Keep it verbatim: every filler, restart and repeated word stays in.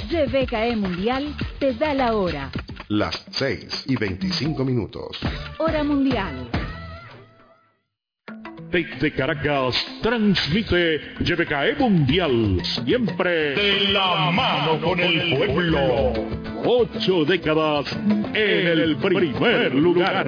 Y B K E Mundial te da la hora. Las seis y veinticinco minutos. Hora mundial. Desde Caracas transmite Y B K E Mundial, siempre de la mano con el pueblo. Ocho décadas en el primer lugar.